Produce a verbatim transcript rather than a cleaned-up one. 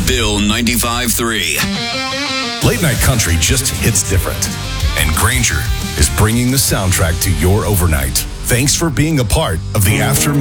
Bill ninety-five three. Late night country just hits different. And Granger is bringing the soundtrack to your overnight. Thanks for being a part of the afternoon.